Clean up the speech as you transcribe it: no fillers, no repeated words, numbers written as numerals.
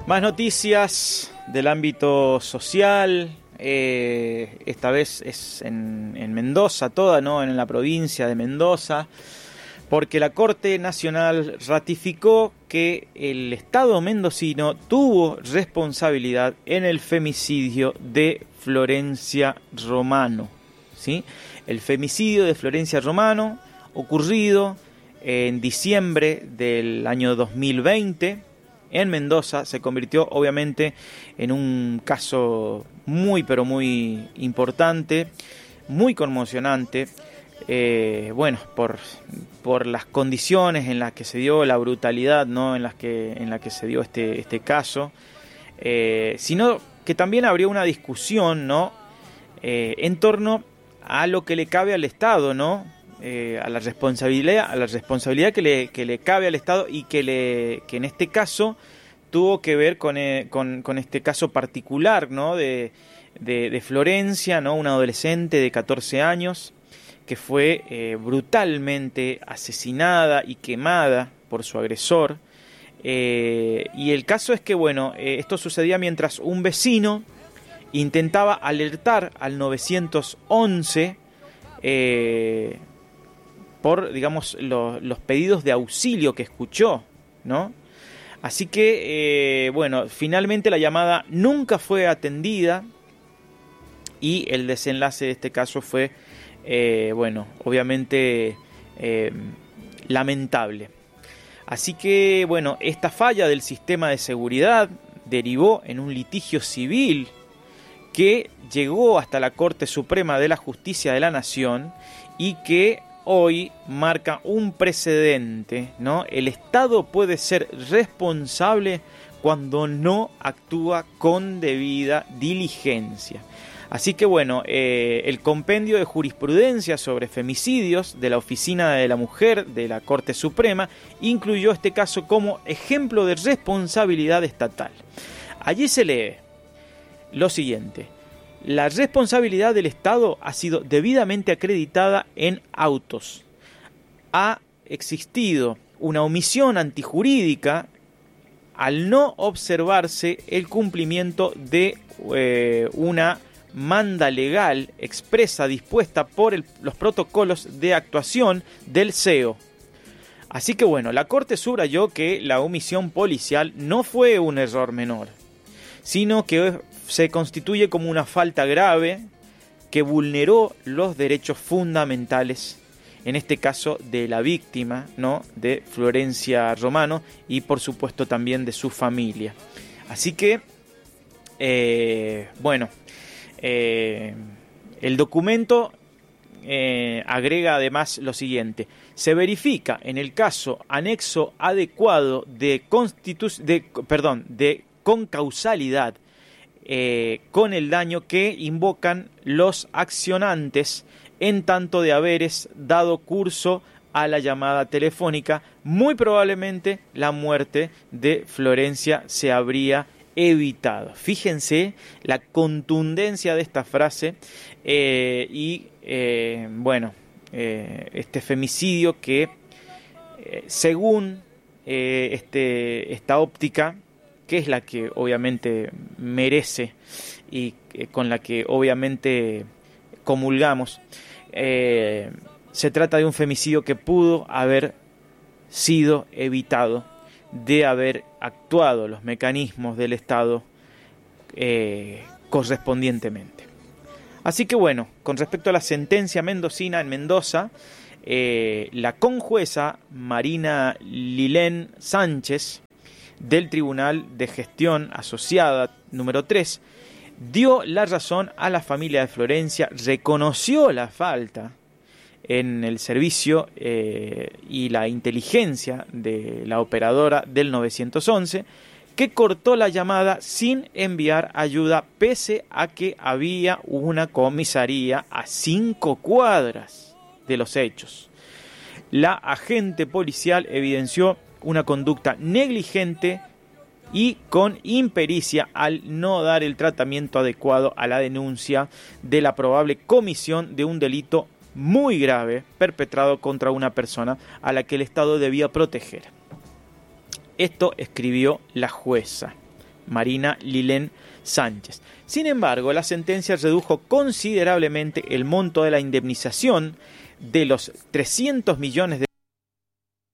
Más noticias del ámbito social, esta vez es en Mendoza toda, ¿no? En la provincia de Mendoza, porque la Corte Nacional ratificó que el Estado mendocino tuvo responsabilidad en el femicidio de Florencia Romano, ¿sí? El femicidio de Florencia Romano, ocurrido en diciembre del año 2020, en Mendoza, se convirtió obviamente en un caso muy pero muy importante, muy conmocionante, por las condiciones en las que se dio, la brutalidad, ¿no? en la que se dio este caso, sino que también abrió una discusión, ¿no? En torno a lo que le cabe al Estado, ¿no? A la responsabilidad que le cabe al Estado y que en este caso tuvo que ver con este caso particular, ¿no? de Florencia, ¿no? Una adolescente de 14 años que fue brutalmente asesinada y quemada por su agresor. Y el caso es que, esto sucedía mientras un vecino intentaba alertar al 911 por, digamos, los pedidos de auxilio que escuchó, ¿no? Así que, finalmente la llamada nunca fue atendida y el desenlace de este caso fue, obviamente lamentable. Así que, esta falla del sistema de seguridad derivó en un litigio civil que llegó hasta la Corte Suprema de la Justicia de la Nación y que hoy marca un precedente, ¿no? El Estado puede ser responsable cuando no actúa con debida diligencia. Así que el compendio de jurisprudencia sobre femicidios de la Oficina de la Mujer de la Corte Suprema incluyó este caso como ejemplo de responsabilidad estatal. Allí se lee lo siguiente: la responsabilidad del Estado ha sido debidamente acreditada en autos. Ha existido una omisión antijurídica al no observarse el cumplimiento de una manda legal expresa dispuesta por los protocolos de actuación del CEO. Así que la Corte subrayó que la omisión policial no fue un error menor, sino que se constituye como una falta grave que vulneró los derechos fundamentales, en este caso de la víctima, ¿no? De Florencia Romano y por supuesto también de su familia. Así que, el documento agrega además lo siguiente: se verifica en el caso anexo adecuado de concausalidad con el daño que invocan los accionantes en tanto de haberes dado curso a la llamada telefónica. Muy probablemente la muerte de Florencia se habría evitado. Fíjense la contundencia de esta frase este femicidio que según esta óptica, que es la que obviamente merece y con la que obviamente comulgamos, se trata de un femicidio que pudo haber sido evitado de haber actuado los mecanismos del Estado correspondientemente. Así que con respecto a la sentencia mendocina en Mendoza, la conjueza Marina Lilén Sánchez del Tribunal de Gestión Asociada número 3 dio la razón a la familia de Florencia, reconoció la falta en el servicio y la inteligencia de la operadora del 911, que cortó la llamada sin enviar ayuda pese a que había una comisaría a 5 cuadras de los hechos. La agente policial evidenció una conducta negligente y con impericia al no dar el tratamiento adecuado a la denuncia de la probable comisión de un delito muy grave perpetrado contra una persona a la que el Estado debía proteger. Esto escribió la jueza, Marina Lilén Sánchez. Sin embargo, la sentencia redujo considerablemente el monto de la indemnización de los 300 millones